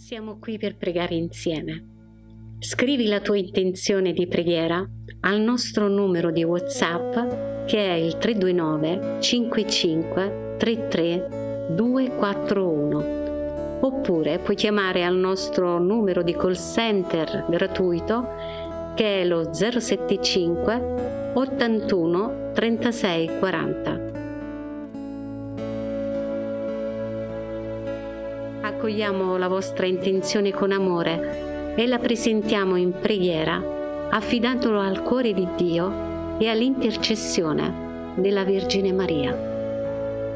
Siamo qui per pregare insieme. Scrivi la tua intenzione di preghiera al nostro numero di WhatsApp che è il 329 55 33 241. Oppure puoi chiamare al nostro numero di call center gratuito che è lo 075 81 36 40. Accogliamo la vostra intenzione con amore e la presentiamo in preghiera, affidandolo al cuore di Dio e all'intercessione della Vergine Maria.